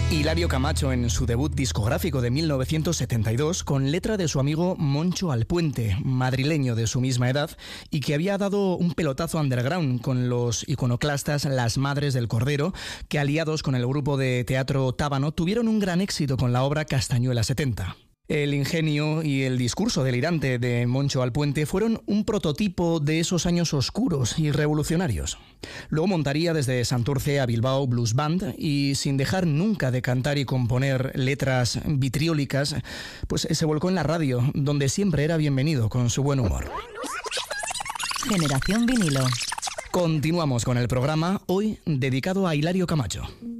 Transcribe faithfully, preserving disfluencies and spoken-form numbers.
Hilario Camacho en su debut discográfico de mil novecientos setenta y dos con letra de su amigo Moncho Alpuente, madrileño de su misma edad y que había dado un pelotazo underground con los iconoclastas Las Madres del Cordero, que aliados con el grupo de teatro Tábano tuvieron un gran éxito con la obra Castañuela setenta. El ingenio y el discurso delirante de Moncho Alpuente fueron un prototipo de esos años oscuros y revolucionarios. Luego montaría desde Santurce a Bilbao Blues Band y, sin dejar nunca de cantar y componer letras vitriólicas, pues se volcó en la radio, donde siempre era bienvenido con su buen humor. Generación Vinilo. Continuamos con el programa, hoy dedicado a Hilario Camacho.